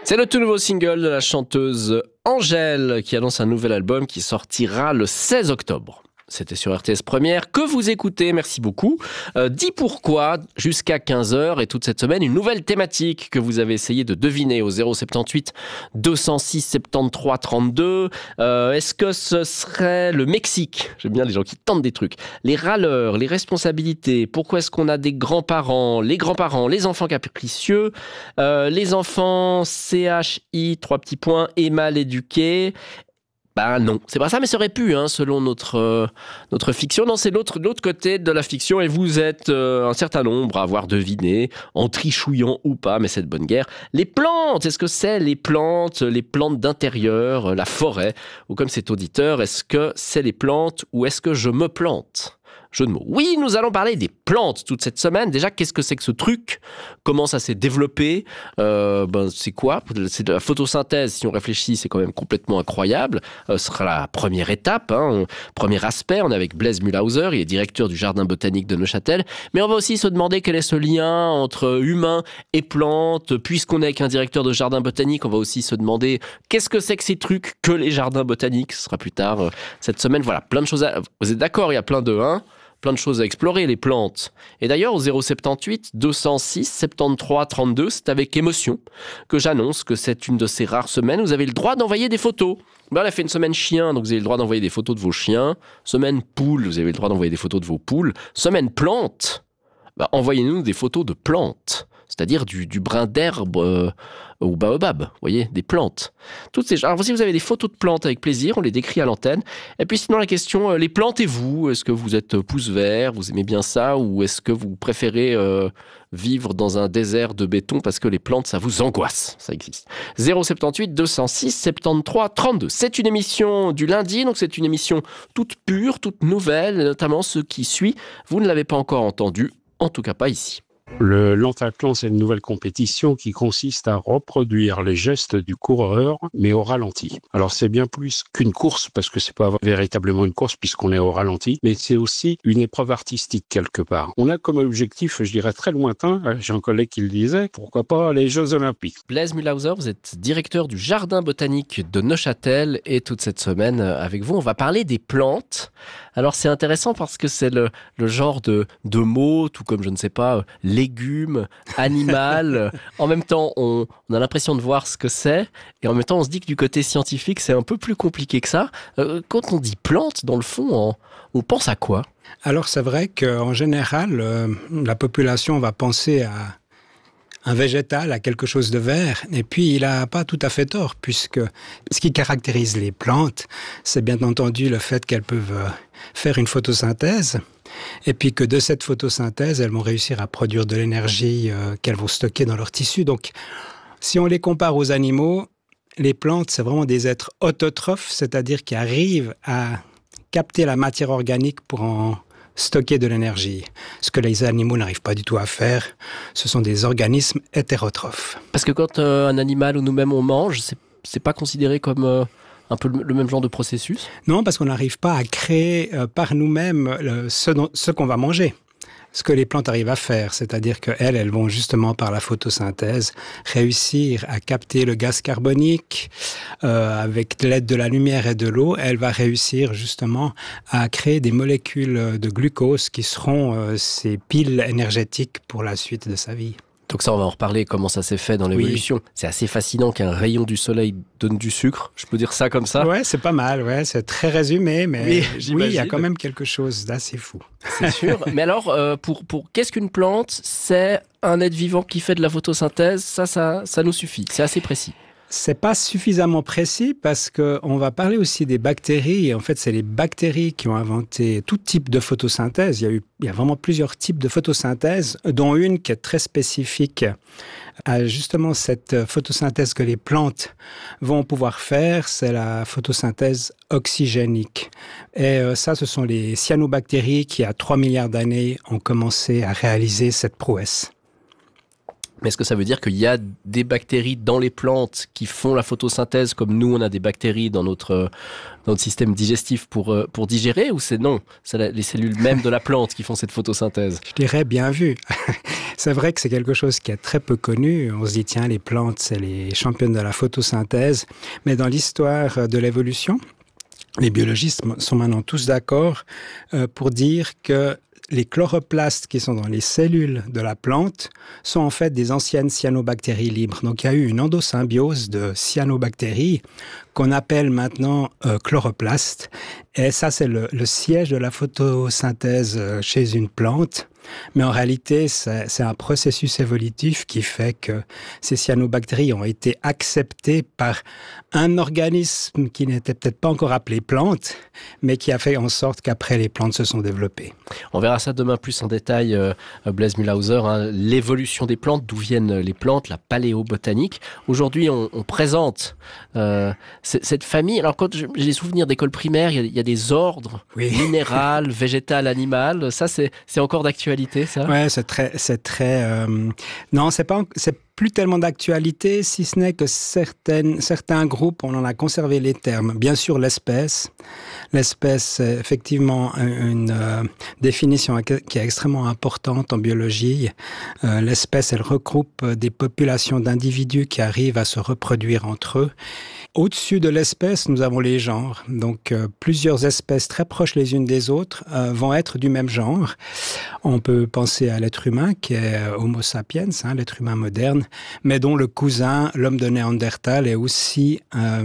C'est le tout nouveau single de la chanteuse Angèle qui annonce un nouvel album qui sortira le 16 octobre. C'était sur RTS Première que vous écoutez, merci beaucoup. Dis pourquoi, jusqu'à 15h et toute cette semaine, une nouvelle thématique que vous avez essayé de deviner au 078 206 73 32. Est-ce que ce serait le Mexique? J'aime bien les gens qui tentent des trucs. Les râleurs, les responsabilités, pourquoi est-ce qu'on a des grands-parents, les enfants capricieux, les enfants CHI, 3 petits points, et mal éduqués. Ben non, c'est pas ça, mais ça aurait pu, selon notre fiction. Non, c'est l'autre côté de la fiction, et vous êtes un certain nombre à avoir deviné, en trichouillant ou pas, mais c'est de bonne guerre. Les plantes, est-ce que c'est les plantes d'intérieur, la forêt, ou comme cet auditeur, est-ce que c'est les plantes, ou est-ce que je me plante ? Jeu de mots. Oui, nous allons parler des plantes toute cette semaine. Déjà, qu'est-ce que c'est que ce truc ? Comment ça s'est développé ? C'est quoi ? C'est de la photosynthèse. Si on réfléchit, c'est quand même complètement incroyable. Ce sera la première étape, premier aspect. On est avec Blaise Mühlhauser, il est directeur du Jardin botanique de Neuchâtel. Mais on va aussi se demander quel est ce lien entre humains et plantes. Puisqu'on est avec un directeur de jardin botanique, on va aussi se demander qu'est-ce que c'est que ces trucs que les jardins botaniques. Ce sera plus tard cette semaine. Voilà, plein de choses. Vous êtes d'accord ? Il y a plein de choses à explorer, les plantes. Et d'ailleurs, au 078 206 73 32, c'est avec émotion que j'annonce que c'est une de ces rares semaines où vous avez le droit d'envoyer des photos. Ben, on a fait une semaine chien, donc vous avez le droit d'envoyer des photos de vos chiens. Semaine poule, vous avez le droit d'envoyer des photos de vos poules. Semaine plante, envoyez-nous des photos de plantes. C'est-à-dire du brin d'herbe au baobab, vous voyez, des plantes. Alors si vous avez des photos de plantes avec plaisir, on les décrit à l'antenne. Et puis sinon la question, les plantes et vous, est-ce que vous êtes pouce vert, vous aimez bien ça, ou est-ce que vous préférez vivre dans un désert de béton parce que les plantes, ça vous angoisse? Ça existe. 078 206 73 32. C'est une émission du lundi, donc c'est une émission toute pure, toute nouvelle, notamment ce qui suit. Vous ne l'avez pas encore entendu, en tout cas pas ici. Le Lentaclan, c'est une nouvelle compétition qui consiste à reproduire les gestes du coureur, mais au ralenti. Alors c'est bien plus qu'une course, parce que c'est pas véritablement une course puisqu'on est au ralenti, mais c'est aussi une épreuve artistique quelque part. On a comme objectif, je dirais très lointain, j'ai un collègue qui le disait, pourquoi pas les Jeux Olympiques. Blaise Mühlhauser, vous êtes directeur du Jardin botanique de Neuchâtel, et toute cette semaine, avec vous, on va parler des plantes. Alors c'est intéressant parce que c'est le genre de mots, tout comme, je ne sais pas, légumes, animal. En même temps, on a l'impression de voir ce que c'est, et en même temps, on se dit que du côté scientifique, c'est un peu plus compliqué que ça. Quand on dit plantes, dans le fond, on pense à quoi ? Alors c'est vrai qu'en général, la population va penser à un végétal, à quelque chose de vert, et puis il n'a pas tout à fait tort, puisque ce qui caractérise les plantes, c'est bien entendu le fait qu'elles peuvent faire une photosynthèse, et puis que de cette photosynthèse, elles vont réussir à produire de l'énergie qu'elles vont stocker dans leur tissu. Donc, si on les compare aux animaux, les plantes, c'est vraiment des êtres autotrophes, c'est-à-dire qui arrivent à capter la matière organique pour en stocker de l'énergie. Ce que les animaux n'arrivent pas du tout à faire, ce sont des organismes hétérotrophes. Parce que quand un animal ou nous-mêmes on mange, c'est pas considéré comme un peu le même genre de processus ? Non, parce qu'on n'arrive pas à créer par nous-mêmes ce qu'on va manger. Ce que les plantes arrivent à faire, c'est-à-dire qu'elles vont justement par la photosynthèse réussir à capter le gaz carbonique avec l'aide de la lumière et de l'eau. Elle va réussir justement à créer des molécules de glucose qui seront ces piles énergétiques pour la suite de sa vie. Donc ça, on va en reparler, comment ça s'est fait dans l'évolution. Oui. C'est assez fascinant qu'un rayon du soleil donne du sucre, je peux dire ça comme ça ? Ouais, c'est pas mal, ouais, c'est très résumé, mais oui, il y a quand même quelque chose d'assez fou. C'est sûr, mais alors, pour qu'est-ce qu'une plante ? C'est un être vivant qui fait de la photosynthèse, ça nous suffit, c'est assez précis. C'est pas suffisamment précis parce qu'on va parler aussi des bactéries. Et en fait, c'est les bactéries qui ont inventé tout type de photosynthèse. Il y a vraiment plusieurs types de photosynthèse, dont une qui est très spécifique à justement cette photosynthèse que les plantes vont pouvoir faire. C'est la photosynthèse oxygénique. Et ça, ce sont les cyanobactéries qui, il y a 3 milliards d'années, ont commencé à réaliser cette prouesse. Mais est-ce que ça veut dire qu'il y a des bactéries dans les plantes qui font la photosynthèse, comme nous, on a des bactéries dans notre système digestif pour digérer, ou c'est non, c'est les cellules mêmes de la plante qui font cette photosynthèse? Je dirais bien vu. C'est vrai que c'est quelque chose qui est très peu connu. On se dit, tiens, les plantes, c'est les championnes de la photosynthèse. Mais dans l'histoire de l'évolution, les biologistes sont maintenant tous d'accord pour dire que les chloroplastes qui sont dans les cellules de la plante sont en fait des anciennes cyanobactéries libres. Donc il y a eu une endosymbiose de cyanobactéries qu'on appelle maintenant chloroplastes. Et ça, c'est le siège de la photosynthèse chez une plante. Mais en réalité, c'est un processus évolutif qui fait que ces cyanobactéries ont été acceptées par un organisme qui n'était peut-être pas encore appelé plante, mais qui a fait en sorte qu'après, les plantes se sont développées. On verra ça demain plus en détail, Blaise Mühlhauser, l'évolution des plantes, d'où viennent les plantes, la paléobotanique. Aujourd'hui, on présente cette famille. Alors, quand j'ai des souvenirs d'école primaire, il y a des ordres, minéral, végétal, animal. Ça, c'est encore d'actualité. Ça? Ouais, c'est très. Non, c'est plus tellement d'actualité, si ce n'est que certains groupes, on en a conservé les termes. Bien sûr, l'espèce. L'espèce, c'est effectivement une définition qui est extrêmement importante en biologie. L'espèce, elle regroupe des populations d'individus qui arrivent à se reproduire entre eux. Au-dessus de l'espèce, nous avons les genres. Donc, plusieurs espèces très proches les unes des autres vont être du même genre. On peut penser à l'être humain, qui est Homo sapiens, l'être humain moderne, mais dont le cousin, l'homme de Néandertal, est aussi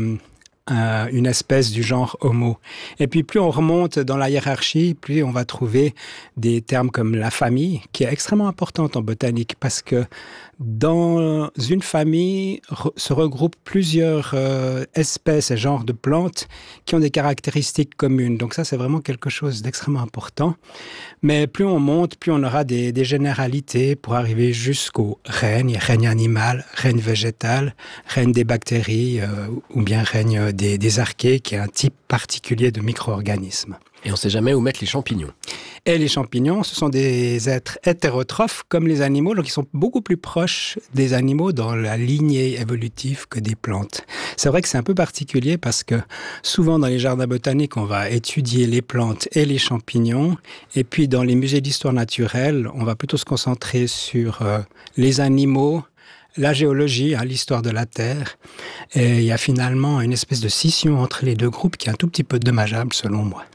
une espèce du genre Homo. Et puis, plus on remonte dans la hiérarchie, plus on va trouver des termes comme la famille, qui est extrêmement importante en botanique, parce que dans une famille se regroupent plusieurs espèces et genres de plantes qui ont des caractéristiques communes. Donc ça, c'est vraiment quelque chose d'extrêmement important. Mais plus on monte, plus on aura des généralités pour arriver jusqu'au règne animal, règne végétal, règne des bactéries ou bien règne des archées, qui est un type particulier de micro-organisme. Et on ne sait jamais où mettre les champignons. Et les champignons, ce sont des êtres hétérotrophes comme les animaux, donc ils sont beaucoup plus proches des animaux dans la lignée évolutive que des plantes. C'est vrai que c'est un peu particulier parce que souvent dans les jardins botaniques, on va étudier les plantes et les champignons, et puis dans les musées d'histoire naturelle, on va plutôt se concentrer sur les animaux, la géologie, l'histoire de la Terre. Et il y a finalement une espèce de scission entre les deux groupes qui est un tout petit peu dommageable selon moi.